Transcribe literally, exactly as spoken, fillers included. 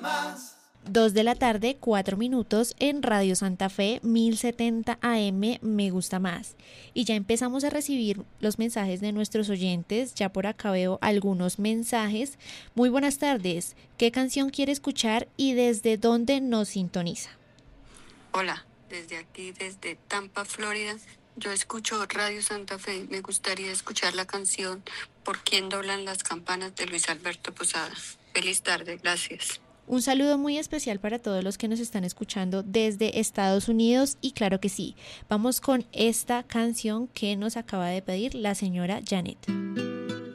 Dos de la tarde, cuatro minutos en Radio Santa Fe mil setenta A M, Me Gusta Más. Y ya empezamos a recibir los mensajes de nuestros oyentes. Ya por acá veo algunos mensajes. Muy buenas tardes. ¿Qué canción quiere escuchar y desde dónde nos sintoniza? Hola, desde aquí, desde Tampa, Florida. Yo escucho Radio Santa Fe. Me gustaría escuchar la canción ¿Por quién doblan las campanas? De Luis Alberto Posada. Feliz tarde, gracias. Un saludo muy especial para todos los que nos están escuchando desde Estados Unidos y claro que sí, vamos con esta canción que nos acaba de pedir la señora Janet.